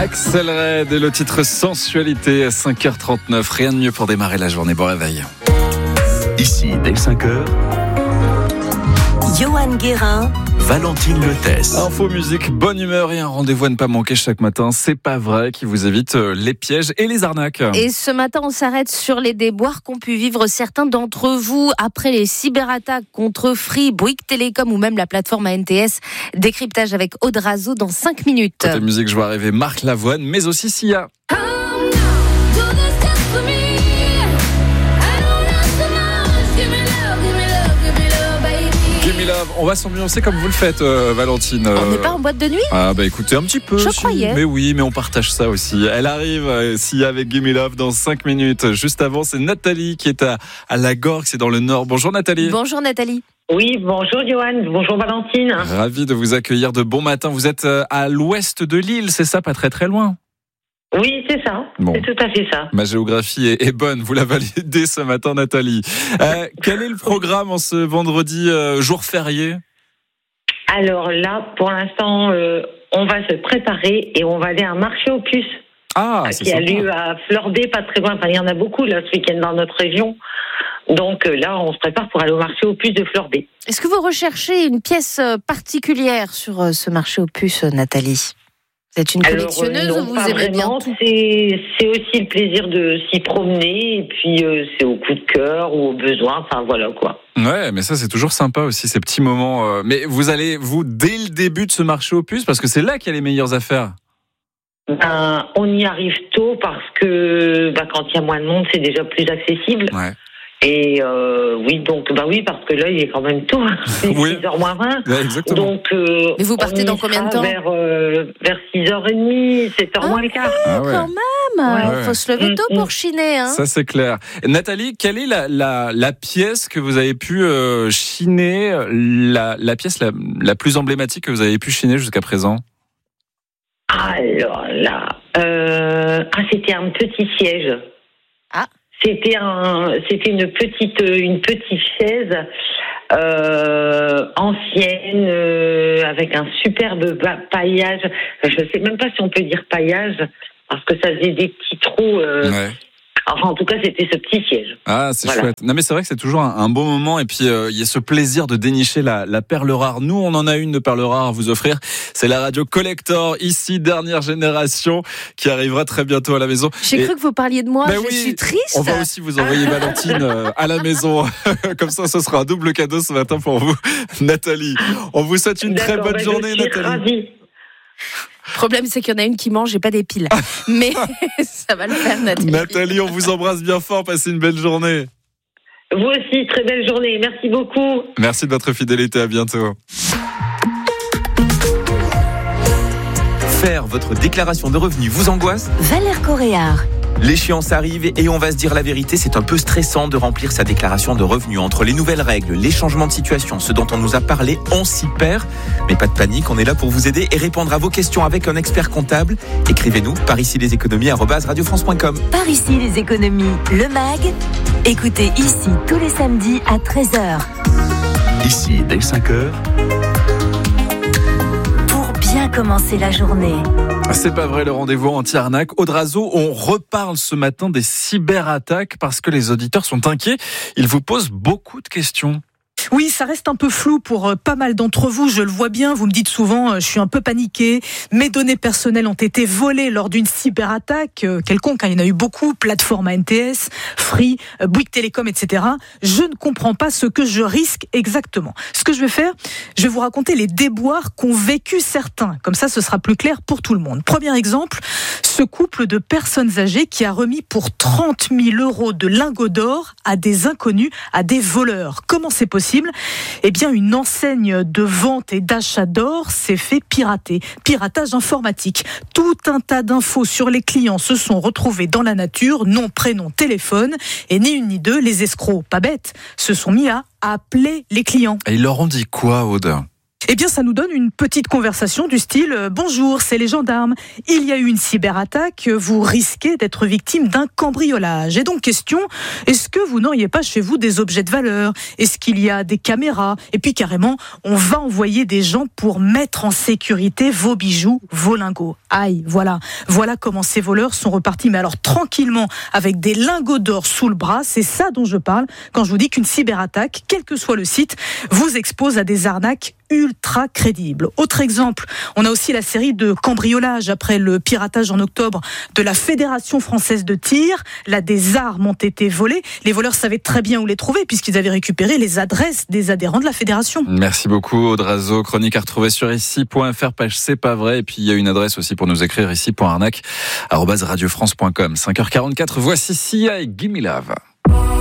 Axel Red et le titre Sensualité à 5h39. Rien de mieux pour démarrer la journée. Bon réveil. Ici, dès 5h, Johan Guérin, Valentine Lethès. Info, musique, bonne humeur et un rendez-vous à ne pas manquer chaque matin. C'est pas vrai qui vous évite les pièges et les arnaques. Et ce matin, on s'arrête sur les déboires qu'ont pu vivre certains d'entre vous après les cyberattaques contre Free, Bouygues Télécom ou même la plateforme ANTS. Décryptage avec Audrazo dans 5 minutes. Côté musique, je vois arriver Marc Lavoine, mais aussi Sia. Love. On va s'ambiancer comme vous le faites, Valentine. On n'est pas en boîte de nuit ? Ah bah écoutez, un petit peu. Je croyais. Mais oui, mais on partage ça aussi. Elle arrive, Sia avec Gimme Love dans 5 minutes. Juste avant, c'est Nathalie qui est à la Gorgue, c'est dans le Nord. Bonjour Nathalie. Bonjour Nathalie. Oui, bonjour Johan, bonjour Valentine. Ravi de vous accueillir de bon matin. Vous êtes à l'ouest de l'île, c'est ça, pas très très loin ? Oui, c'est ça, bon. C'est tout à fait ça. Ma géographie est bonne, vous la validez ce matin Nathalie. Quel est le programme en ce vendredi, jour férié ? Alors là, pour l'instant, on va se préparer et on va aller à un marché aux puces qui a lieu à Fleurdet, pas très loin. Enfin, il y en a beaucoup là ce week-end dans notre région. Donc là, on se prépare pour aller au marché aux puces de Fleurdet. Est-ce que vous recherchez une pièce particulière sur ce marché aux puces, Nathalie ? Vous êtes une collectionneuse ou vous aimez bien tout ? C'est aussi le plaisir de s'y promener et puis c'est au coup de cœur ou au besoin, enfin voilà quoi. Ouais, mais ça c'est toujours sympa aussi ces petits moments. Mais vous allez, dès le début de ce marché aux puces, parce que c'est là qu'il y a les meilleures affaires. On y arrive tôt parce que quand il y a moins de monde, c'est déjà plus accessible. Ouais. Et oui, parce que là, il est quand même tôt. C'est 6h moins 20. Ouais, exactement. Donc, mais vous partez dans combien de temps ? Vers 6h30, 7h moins le quart. Ah ouais. Quand même, Ouais. Faut se lever tôt pour chiner. Hein. Ça, c'est clair. Nathalie, quelle est la pièce que vous avez pu chiner, la pièce la plus emblématique que vous avez pu chiner jusqu'à présent ? Alors là, c'était un petit siège. Ah. C'était une petite chaise ancienne avec un superbe paillage. Je ne sais même pas si on peut dire paillage parce que ça faisait des petits trous. Ouais. Enfin, en tout cas, c'était ce petit siège. Ah, c'est chouette. Non, mais c'est vrai que c'est toujours un bon moment. Et puis, il y a ce plaisir de dénicher la perle rare. Nous, on en a une de perle rare à vous offrir. C'est la radio Collector, ici, dernière génération, qui arrivera très bientôt à la maison. J'ai cru que vous parliez de moi. Je suis triste. On va aussi vous envoyer Valentine à la maison. Comme ça, ce sera un double cadeau ce matin pour vous, Nathalie. On vous souhaite une très bonne journée, Nathalie. Ravie. Le problème, c'est qu'il y en a une qui mange et pas des piles. Mais ça va le faire, Nathalie. Nathalie, on vous embrasse bien fort. Passez une belle journée. Vous aussi, très belle journée. Merci beaucoup. Merci de votre fidélité. À bientôt. Faire votre déclaration de revenus vous angoisse ? Valère Coréard. L'échéance arrive et on va se dire la vérité, c'est un peu stressant de remplir sa déclaration de revenus. Entre les nouvelles règles, les changements de situation, ce dont on nous a parlé, on s'y perd. Mais pas de panique, on est là pour vous aider et répondre à vos questions avec un expert comptable. Écrivez-nous par ici les économies @radiofrance.com. Par ici les économies, le MAG. Écoutez ici tous les samedis à 13h. Ici, dès 5h, Pour bien commencer la journée. C'est pas vrai, le rendez-vous anti-arnaque. Audrazo, on reparle ce matin des cyberattaques parce que les auditeurs sont inquiets. Ils vous posent beaucoup de questions. Oui, ça reste un peu flou pour pas mal d'entre vous, je le vois bien, vous me dites souvent, je suis un peu paniqué, mes données personnelles ont été volées lors d'une cyberattaque quelconque, il y en a eu beaucoup, plateforme ANTS, Free, Bouygues Télécom, etc. Je ne comprends pas ce que je risque exactement. Ce que je vais faire, je vais vous raconter les déboires qu'ont vécu certains, comme ça ce sera plus clair pour tout le monde. Premier exemple, ce couple de personnes âgées qui a remis pour 30 000 € de lingots d'or à des inconnus, à des voleurs. Comment c'est possible ? Eh bien, une enseigne de vente et d'achat d'or s'est fait pirater. Piratage informatique. Tout un tas d'infos sur les clients se sont retrouvés dans la nature, nom, prénom, téléphone, et ni une ni deux, les escrocs, pas bêtes, se sont mis à appeler les clients. Et ils leur ont dit quoi, Aude ? Eh bien, ça nous donne une petite conversation du style « Bonjour, c'est les gendarmes. Il y a eu une cyberattaque. Vous risquez d'être victime d'un cambriolage. » Et donc, question, est-ce que vous n'auriez pas chez vous des objets de valeur ? Est-ce qu'il y a des caméras ? Et puis, carrément, on va envoyer des gens pour mettre en sécurité vos bijoux, vos lingots. Aïe, voilà comment ces voleurs sont repartis. Mais alors, tranquillement, avec des lingots d'or sous le bras, c'est ça dont je parle quand je vous dis qu'une cyberattaque, quel que soit le site, vous expose à des arnaques ultra crédible. Autre exemple, on a aussi la série de cambriolages après le piratage en octobre de la Fédération française de tir. Là, des armes ont été volées. Les voleurs savaient très bien où les trouver puisqu'ils avaient récupéré les adresses des adhérents de la fédération. Merci beaucoup Audrazo. Chronique à retrouver sur ici.fr, page C'est pas vrai. Et puis il y a une adresse aussi pour nous écrire ici.arnaque@radiofrance.com. 5h44, voici Sia et Gimme Love.